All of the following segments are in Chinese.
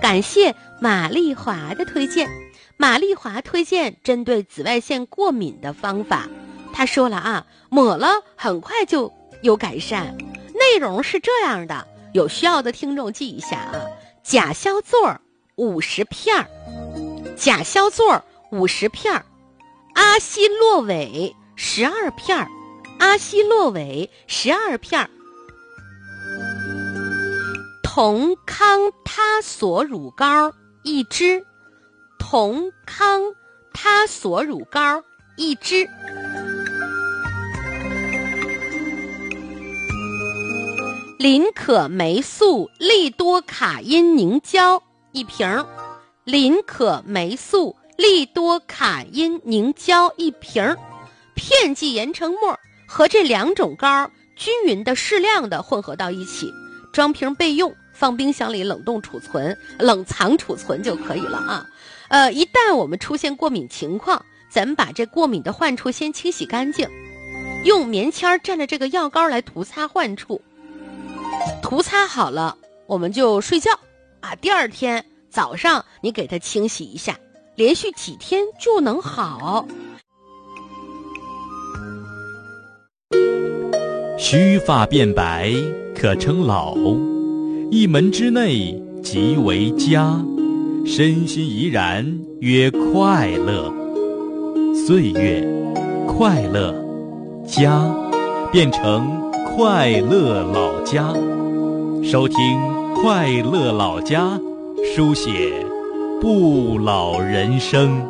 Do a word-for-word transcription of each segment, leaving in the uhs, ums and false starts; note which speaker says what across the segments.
Speaker 1: 感谢马丽华的推荐。马丽华推荐针对紫外线过敏的方法，她说了啊，抹了很快就有改善。内容是这样的，有需要的听众记一下啊：甲硝唑五十片，甲硝唑五十片，阿昔洛韦十二片，阿昔洛韦十二片，酮康他索乳膏一支，酮康他索乳膏一支。林可霉素利多卡因凝胶一瓶，林可霉素利多卡因凝胶一瓶，片剂研成末，和这两种膏均匀的适量的混合到一起，装瓶备用，放冰箱里冷冻储存、冷藏储存就可以了啊。呃，一旦我们出现过敏情况，咱们把这过敏的患处先清洗干净，用棉签蘸着这个药膏来涂擦患处。涂擦好了，我们就睡觉啊。第二天早上你给它清洗一下，连续几天就能好。
Speaker 2: 须发变白可称老，一门之内即为家，身心怡然曰快乐。岁月快乐家，变成快乐老家。收听快乐老家，书写不老人生。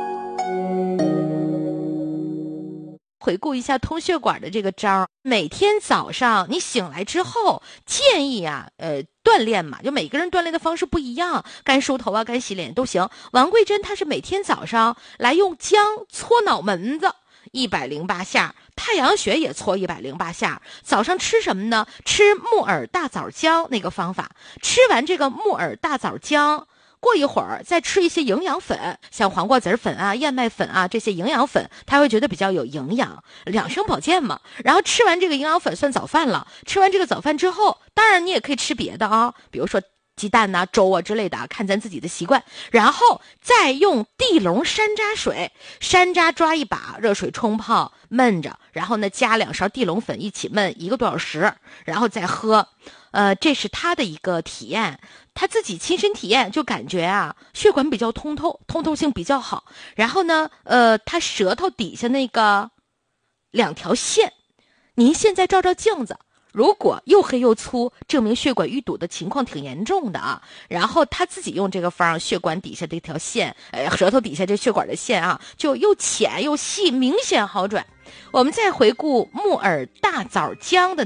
Speaker 1: 回顾一下通血管的这个招，每天早上你醒来之后，建议啊，呃，锻炼嘛，就每个人锻炼的方式不一样，干梳头啊，干洗脸都行。王桂珍她是每天早上来用姜搓脑门子一百零八下，太阳穴也搓一百零八下。早上吃什么呢？吃木耳大枣姜那个方法。吃完这个木耳大枣姜，过一会儿再吃一些营养粉，像黄瓜籽粉啊、燕麦粉啊这些营养粉，他会觉得比较有营养，养生保健嘛。然后吃完这个营养粉算早饭了。吃完这个早饭之后，当然你也可以吃别的啊，比如说鸡蛋呐、啊、粥啊之类的，看咱自己的习惯。然后再用地龙山楂水，山楂抓一把，热水冲泡焖着，然后呢加两勺地龙粉一起焖一个多小时，然后再喝。呃，这是他的一个体验，他自己亲身体验就感觉啊，血管比较通透，通透性比较好。然后呢，呃，他舌头底下那个两条线，您现在照照镜子，如果又黑又粗，证明血管淤堵的情况挺严重的啊。然后他自己用这个方，血管底下这条线，呃，舌头底下这血管的线啊，就又浅又细，明显好转。我们再回顾木耳大枣姜的